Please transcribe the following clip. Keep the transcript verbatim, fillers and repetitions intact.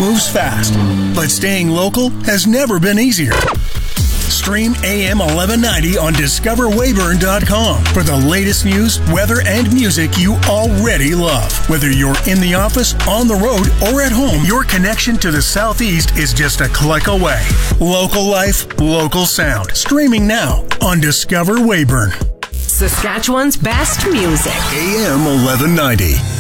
moves fast, but staying local has never been easier. Stream A M eleven ninety on discover weyburn dot com for the latest news, weather, and music you already love. Whether you're in the office, on the road, or at home, your connection to the Southeast is just a click away. Local life, local sound. Streaming now on Discover Weyburn. Saskatchewan's best music. A M eleven ninety.